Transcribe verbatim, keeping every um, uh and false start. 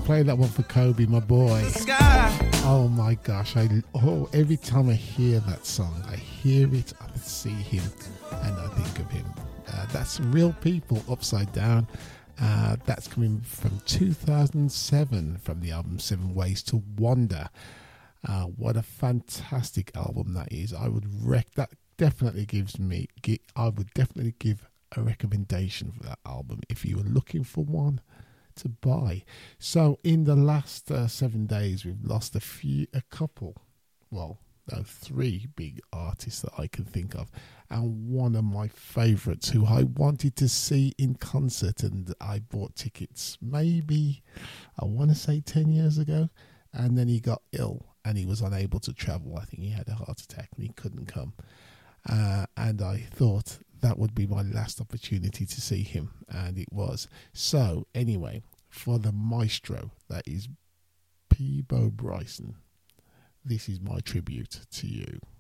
play that one for Kobe, my boy. Oh my gosh, I oh every time I hear that song, I hear it, I see him, and I think of him. Uh, that's Real People, Upside Down. Uh, that's coming from two thousand seven from the album Seven Ways to Wonder. Uh, what a fantastic album that is. I would rec that definitely gives me I would definitely give a recommendation for that album if you were looking for one to buy. So in the last uh, seven days we've lost a few a couple well no three big artists that I can think of, and one of my favorites who I wanted to see in concert, and I bought tickets maybe I want to say ten years ago, and then he got ill and he was unable to travel. I think he had a heart attack and he couldn't come, uh, and I thought that would be my last opportunity to see him, and it was. So anyway, for the maestro that is Peabo Bryson, this is my tribute to you.